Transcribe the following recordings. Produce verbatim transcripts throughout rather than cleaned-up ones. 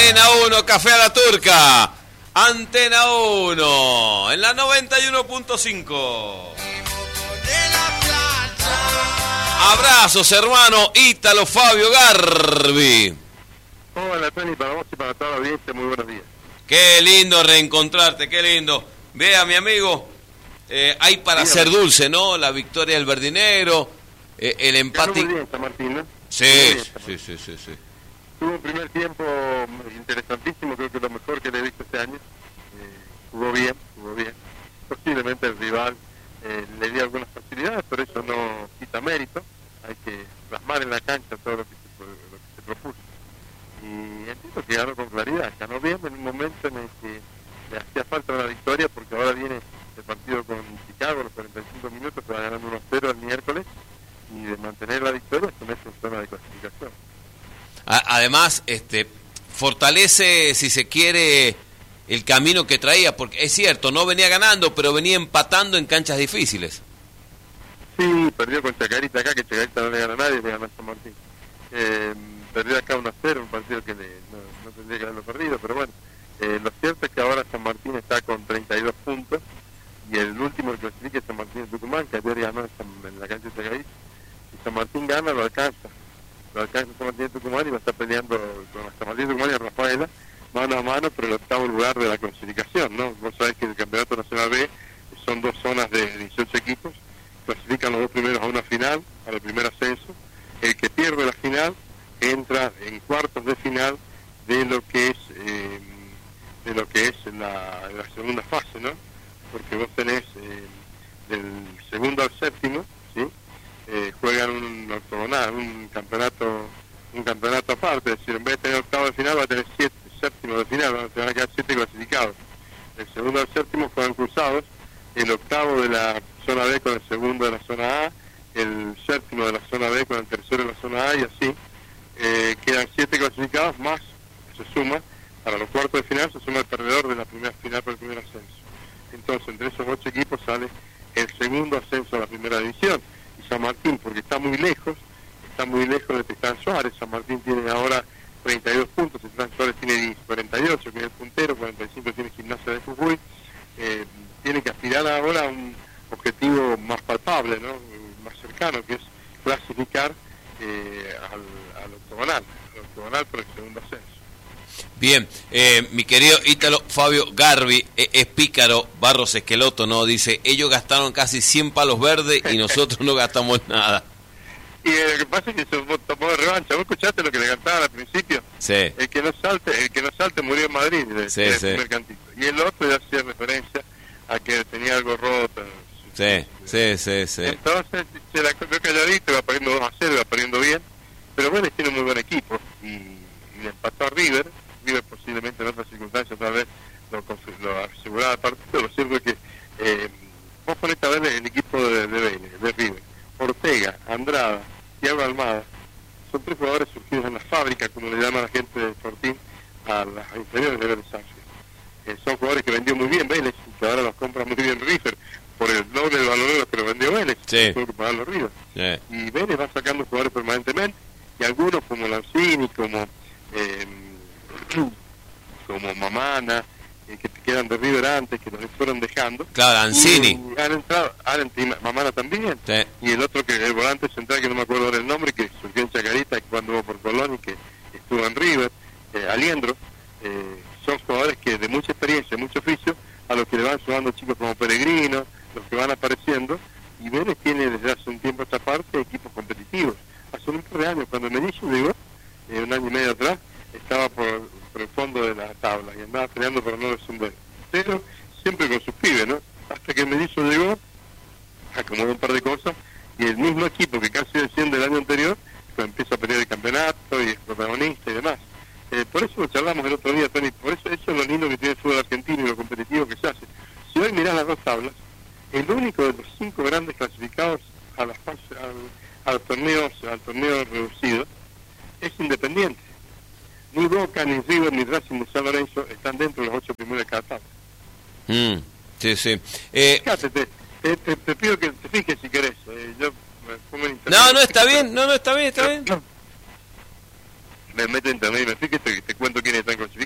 Antena uno, Café a la Turca. Antena uno, en la noventa y uno punto cinco. Abrazos, hermano Ítalo Fabio Garbi. Hola, Tony, para vos y para toda la audiencia, muy buenos días. Qué lindo reencontrarte, qué lindo. Vea, mi amigo, eh, hay para ser dulce, ¿no? La victoria del verdinegro, eh, el empate. Muy bien, San Martín, ¿no? Sí, bien, sí, sí, sí, sí. Tuvo un primer tiempo interesantísimo, creo que lo mejor que le he visto este año. Eh, jugó bien, jugó bien. Posiblemente el rival eh, le dio algunas facilidades, pero eso no quita mérito. Hay que plasmar en la cancha todo lo que se, lo que se propuso. Y entiendo que ganó con claridad, ganó bien en un momento en el que le hacía falta una victoria, porque ahora viene el partido con Chicago, los cuarenta y cinco minutos, que va ganando uno cero el miércoles, y de mantener la victoria se mete en zona de clasificación. Además, este fortalece, si se quiere, el camino que traía, porque es cierto, no venía ganando, pero venía empatando en canchas difíciles. Sí, perdió con Chacarita acá, que Chacarita no le gana a nadie, le gana a San Martín. Eh, perdió acá uno a cero, un partido que le, no, no tendría que haberlo perdido, pero bueno, eh, lo cierto es que ahora San Martín está con treinta y dos puntos, y el último que clasifica es San Martín de Tucumán, que ayer ganó en la cancha de Chacarita. Si San Martín gana, lo alcanza. Lo alcanza San Martín de Tucumán y va a estar peleando con San Martín de Tucumán y Rafaela, mano a mano, por el octavo lugar de la clasificación, ¿no? Vos sabés que el Campeonato Nacional B son dos zonas de dieciocho equipos, clasifican los dos primeros a una final, al primer ascenso. El que pierde la final entra en cuartos de final de lo que es eh, de lo que es la, la segunda fase, ¿no? Porque vos tenés eh, del segundo al séptimo, ¿sí? Eh, juegan un octogonal, un campeonato un campeonato aparte, es decir, en vez de tener octavo de final va a tener siete, séptimo de final, ¿no? Se van a quedar siete clasificados. El segundo al séptimo juegan cruzados, el octavo de la zona B con el segundo de la zona A, el séptimo de la zona B con el tercero de la zona A, y así eh, quedan siete clasificados, más se suma, para los cuartos de final se suma el perdedor de la primera final por el primer ascenso. Entonces, entre esos ocho equipos sale el segundo ascenso a la primera división. Y San Martín, porque está muy lejos, está muy lejos de Tristán Suárez. San Martín tiene ahora treinta y dos puntos, Tristán Suárez tiene cuarenta y ocho, que es el puntero, cuarenta y cinco tiene Gimnasia de Jujuy. Eh, tiene que aspirar ahora a un objetivo más palpable, ¿no? Más cercano, que es clasificar eh, al, al octogonal, al octogonal por el segundo ascenso. Bien, eh, mi querido Ítalo Fabio Garbi, eh, es pícaro, Barros Esqueloto, ¿no? Dice, ellos gastaron casi cien palos verdes y nosotros no gastamos nada. Y eh, lo que pasa es que se tomó de revancha. ¿Vos escuchaste lo que le cantaban al principio? Sí. El que no salte, el que no salte murió en Madrid, el, sí, el sí. primer cantito. Y el otro ya hacía referencia a que tenía algo roto. Sí, sí, sí, sí. Entonces se la cogió calladito, va perdiendo dos a cero, va perdiendo bien. Pero bueno, tiene un muy buen equipo. Y, y le empató a River. River posiblemente en otras circunstancias otra vez lo, lo aseguraba el partido. Lo cierto es que eh, vos ponés a ver el equipo de, de, de, de River. Ortega, Andrada, Thiago Almada, son tres jugadores surgidos en la fábrica, como le llama la gente de Fortín, a las inferiores de Vélez Sarsfield. Eh, son jugadores que vendió muy bien Vélez, y que ahora los compra muy bien River, por el doble de valor que lo vendió Vélez, sí. tuvo que pagarlo River. Sí. Y Vélez va sacando jugadores permanentemente, y algunos como Lanzini, como eh, como Mamana, eh, que te quedan de River antes, que los fueron dejando. Claro, Lanzini. Y, han entrado, han entrado, Mamana también. Sí. Y el otro, que el volante central, que no me acuerdo del nombre, que surgió en Chacarita cuando hubo por Colón y que estuvo en River, eh, Aliendro, eh, son jugadores que de mucha experiencia, mucho oficio, a los que le van sumando chicos como Peregrino, los que van apareciendo, y Vélez tiene desde hace un tiempo esta parte equipos competitivos. Hace un par de años, cuando Melillo llegó, eh, un año y medio atrás, estaba por, por el fondo de la tabla y andaba peleando para no descender. Pero siempre con sus pibes, ¿no? Hasta que Melillo llegó, acomodó un par de cosas, y el mismo equipo que casi desciende el año anterior, pues empieza a pelear el campeonato y es protagonista y demás. Eh, por eso lo charlamos el otro día, Tony, por eso eso es lo lindo que tiene el fútbol argentino y lo competitivo que se hace. Si hoy mirás las dos tablas, el único de los cinco grandes clasificados a las fases, al, al torneo, al torneo reducido, es Independiente. Ni Boca, ni River, ni Racing, ni San Lorenzo están dentro de los ocho primeros de cada tabla. Mm, sí, sí. Eh, Fíjate, te, te, te, te pido que te fijes si querés. Eh, yo me pongo en internet. no, no, está bien, no, no, está bien, está bien. Me meto en internet y me fijes, te, te cuento quiénes están clasificados.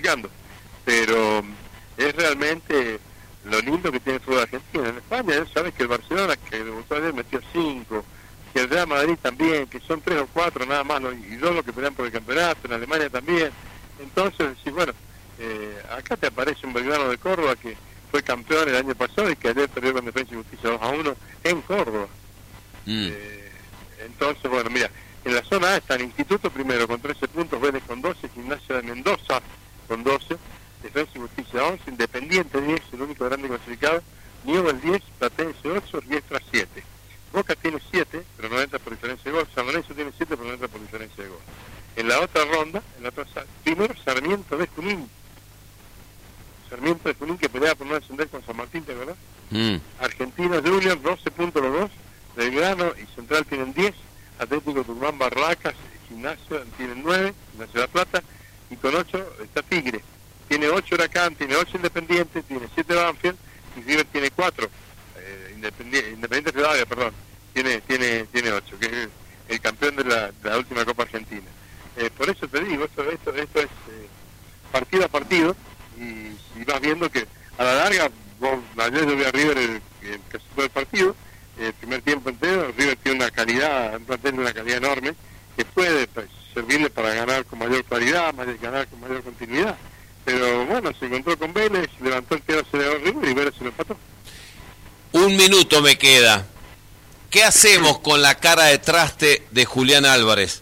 Entonces, decís, bueno, eh, acá te aparece un Belgrano de Córdoba que fue campeón el año pasado y que ayer perdió con Defensa y Justicia dos a uno en Córdoba. Mm. Eh, entonces, bueno, mira, en la zona A está el Instituto primero con trece puntos, Vélez con doce, Gimnasia de Mendoza con doce, Defensa y Justicia once, Independiente diez, el único grande clasificado, Newell's diez, Platense ocho, Riestra siete. Boca tiene siete, pero no entra por diferencia de gol. San Lorenzo tiene siete, pero no entra por diferencia de gol. En la otra ronda, en la otra primero Sarmiento de Junín. Sarmiento de Junín que pelea por no descender con San Martín, ¿te acuerdas? Mm. Argentinos Juniors, doce puntos los dos. Belgrano y Central tienen diez. Atlético Tucumán, Barracas, Gimnasia tienen nueve. Gimnasia de la Plata. Y con ocho está Tigre. Tiene ocho Huracán, tiene ocho Independiente, tiene siete Banfield. Y River tiene cuatro. Eh, Independiente, Independiente Rivadavia, perdón. Tiene tiene tiene ocho, que es el, el campeón de la, de la última Copa Argentina. Eh, por eso te digo, esto, esto, esto es eh, partido a partido. Y, y vas viendo que a la larga, vos, ayer yo vi a River el, el, casi todo el partido, el primer tiempo entero, River tiene una calidad, un plantel de una calidad enorme, que puede pues, servirle para ganar con mayor claridad, ganar con mayor continuidad. Pero bueno, se encontró con Vélez, levantó el pie acelerador River y Vélez se lo empató. Un minuto me queda. ¿Qué hacemos con la cara de traste de Julián Álvarez?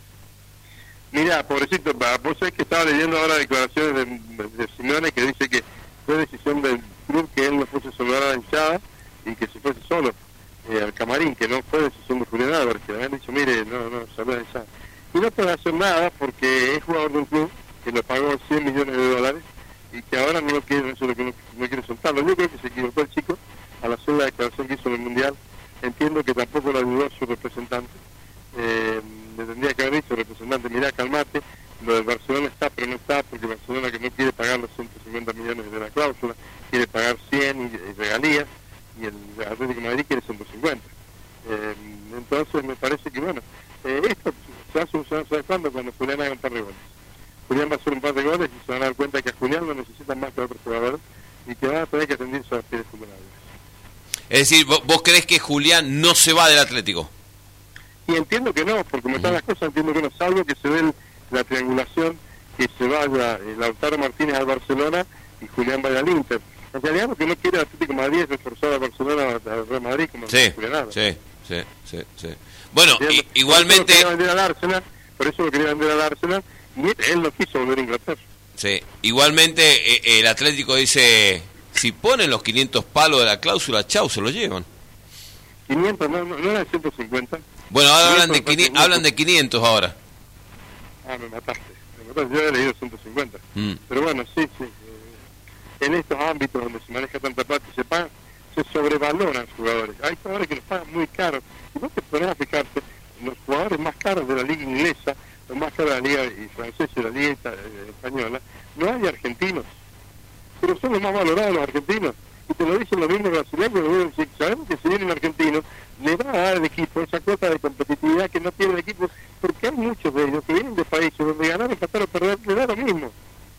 Mira, pobrecito, vos sabés que estaba leyendo ahora declaraciones de, de Simeone que dice que fue decisión del club que él no fuese a saludar a la hinchada y que se fuese solo eh, al camarín, que no fue decisión de Julián Álvarez, que le habían dicho, mire, no, no, saluda a la hinchada. Y no puede hacer nada porque es jugador de un club que le pagó cien millones de dólares y que ahora no lo quiere, eso es lo que no, no quiere soltarlo. Yo creo que se equivocó el chico al hacer la declaración que hizo en el Mundial. Entiendo que tampoco lo ayudó su representante. Eh, le tendría que haber dicho, representante, mirá, calmate, lo del Barcelona está, pero no está, porque Barcelona que no quiere pagar los ciento cincuenta millones de la cláusula, quiere pagar cien y, y regalías, y el Atlético de Madrid quiere ciento cincuenta. Eh, entonces me parece que, bueno, eh, esto se va a solucionar, ¿sabes cuándo? Cuando Julián haga un par de goles. Julián va a hacer un par de goles y se van a dar cuenta que a Julián lo necesitan más que a otros jugadores y que van a tener que atenderse a los pies de Julián Álvarez. Es decir, ¿vos, vos creés que Julián no se va del Atlético? Y entiendo que no, porque como están las cosas, entiendo que no, salvo que se dé la triangulación, que se vaya eh, Lautaro Martínez al Barcelona y Julián vaya al Inter. En realidad lo que no quiere el Atlético de Madrid es reforzar al Barcelona al Real Madrid, como sí, Julián. Sí, sí, sí, sí. Bueno, y, igualmente... Por eso, vender al Arsenal, por eso lo quería vender al Arsenal, y él no quiso volver a Inglaterra. Sí, igualmente eh, el Atlético dice, si ponen los quinientos palos de la cláusula, chau, se lo llevan. quinientos, no, no, no era ciento cincuenta. Bueno, ahora hablan de, quinientos, hablan de quinientos ahora. Ah, me mataste. Me mataste. Yo había leído ciento cincuenta. Mm. Pero bueno, sí, sí. Eh, en estos ámbitos donde se maneja tanta plata y se pagan, se sobrevaloran jugadores. Hay jugadores que los pagan muy caros. Y vos te pones a fijarte, los jugadores más caros de la liga inglesa, los más caros de la liga francesa y de la liga eh, española, no hay argentinos. Pero son los más valorados los argentinos. Y te lo dicen los mismos brasileños, si sabemos que si viene un argentino, le va a dar el equipo esa cuota de competitividad que no tiene el equipo, porque hay muchos de ellos que vienen de países donde ganar, empatar o perder, le da lo mismo.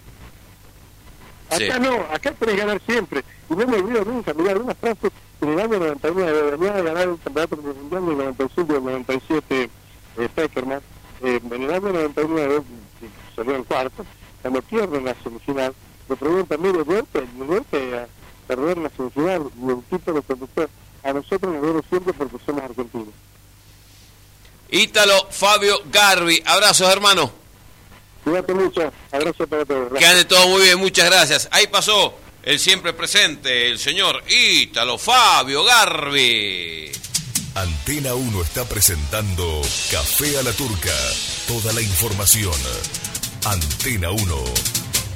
Acá sí. No, acá tenés que ganar siempre. Y no me olvido nunca, mirá, algunas frases que en el año noventa y nueve venía a ganar el campeonato mundial del noventa y cinco y del noventa y siete eh, Peckerman, eh, en el año noventa y nueve, salió el cuarto, cuando pierden la semifinal, me preguntan, mire, vuelve, vuelve a perder la semifinal, y el título conductor, a nosotros nos duele siempre porque somos argentinos. Ítalo Fabio Garbi, abrazos hermano. Cuídate mucho, abrazo para todos. Que ande todo muy bien, muchas gracias. Ahí pasó el siempre presente, el señor Ítalo Fabio Garbi. Antena uno está presentando Café a la Turca. Toda la información. Antena uno.